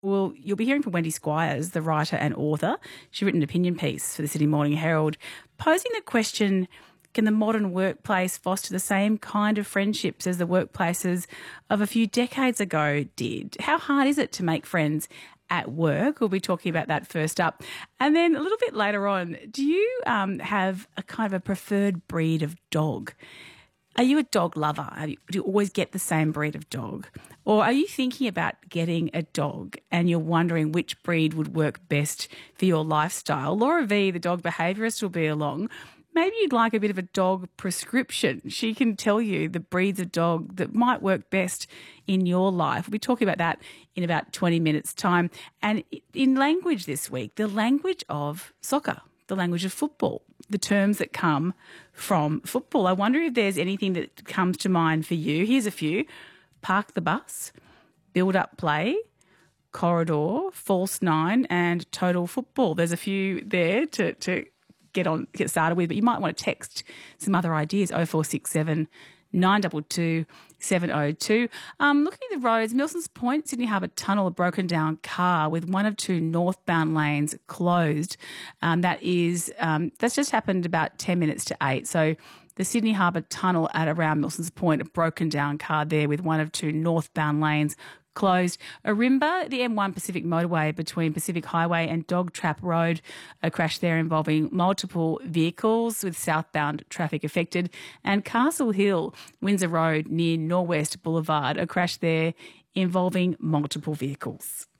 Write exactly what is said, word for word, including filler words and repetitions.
Well, you'll be hearing from Wendy Squires, the writer and author. She's written an opinion piece for the Sydney Morning Herald, posing the question, can the modern workplace foster the same kind of friendships as the workplaces of a few decades ago did? How hard is it to make friends at work? We'll be talking about that first up. And then a little bit later on, do you um, have a kind of a preferred breed of dog? Are you a dog lover? Do you always get the same breed of dog? Or are you thinking about getting a dog and you're wondering which breed would work best for your lifestyle? Laura V, the dog behaviourist, will be along. Maybe you'd like a bit of a dog prescription. She can tell you the breeds of dog that might work best in your life. We'll be talking about that in about twenty minutes' time. And in language this week, the language of soccer, the language of football, the terms that come from football. I wonder if there's anything that comes to mind for you. Here's a few. Park the bus, build-up play, corridor, false nine, and total football. There's a few there to, to get on, get started with, but you might want to text some other ideas, oh four six seven, nine two two, seven oh two. Um, looking at the roads, Milsons Point, Sydney Harbour Tunnel, a broken down car with one of two northbound lanes closed. Um, that is, um, that's just happened about ten minutes to eight. So the Sydney Harbour Tunnel at around Milsons Point, a broken down car there with one of two northbound lanes closed. Ourimbah, the M one Pacific motorway between Pacific Highway and Dog Trap Road, a crash there involving multiple vehicles with southbound traffic affected. And Castle Hill, Windsor Road near Norwest Boulevard, a crash there involving multiple vehicles.